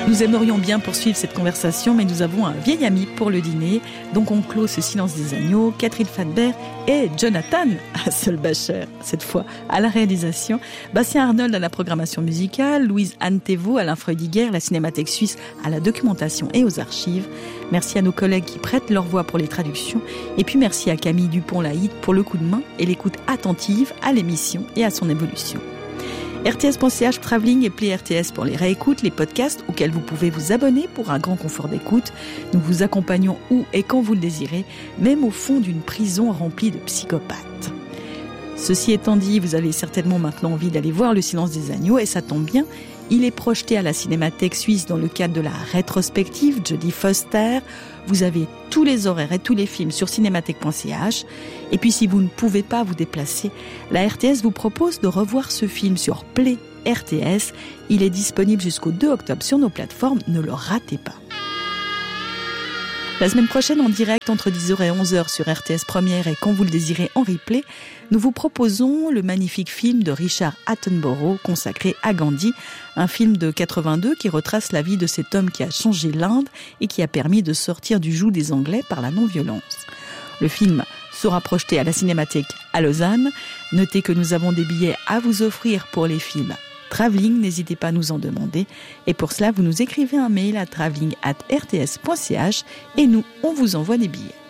Nous aimerions bien poursuivre cette conversation, mais nous avons un vieil ami pour le dîner. Donc on clôt ce silence des agneaux. Catherine Fadbert et Jonathan Hasselbacher, cette fois à la réalisation. Bastien Arnold à la programmation musicale. Louise-Anne Thévaux à l'Infreudiger, la Cinémathèque suisse à la documentation et aux archives. Merci à nos collègues qui prêtent leur voix pour les traductions. Et puis merci à Camille Dupont-Laït pour le coup de main et l'écoute attentive à l'émission et à son évolution. RTS.ch Travelling et Play RTS pour les réécoutes, les podcasts auxquels vous pouvez vous abonner pour un grand confort d'écoute. Nous vous accompagnons où et quand vous le désirez, même au fond d'une prison remplie de psychopathes. Ceci étant dit, vous avez certainement maintenant envie d'aller voir Le Silence des agneaux et ça tombe bien. Il est projeté à la Cinémathèque suisse dans le cadre de la rétrospective Jodie Foster. Vous avez tous les horaires et tous les films sur cinémathèque.ch. Et puis si vous ne pouvez pas vous déplacer, la RTS vous propose de revoir ce film sur Play RTS. Il est disponible jusqu'au 2 octobre sur nos plateformes, ne le ratez pas. La semaine prochaine, en direct entre 10h et 11h sur RTS Première et quand vous le désirez en replay, nous vous proposons le magnifique film de Richard Attenborough consacré à Gandhi, un film de 82 qui retrace la vie de cet homme qui a changé l'Inde et qui a permis de sortir du joug des Anglais par la non-violence. Le film sera projeté à la Cinémathèque à Lausanne. Notez que nous avons des billets à vous offrir pour les films Travelling, n'hésitez pas à nous en demander. Et pour cela, vous nous écrivez un mail à travelling@rts.ch et nous, on vous envoie des billets.